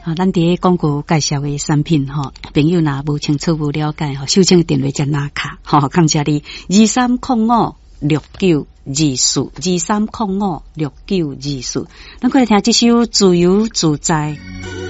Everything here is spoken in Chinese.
咱伫广告介绍的产品朋友若无清楚无了解收请电话接拿卡感谢你2305692423056924，咱过来听这首自由自在。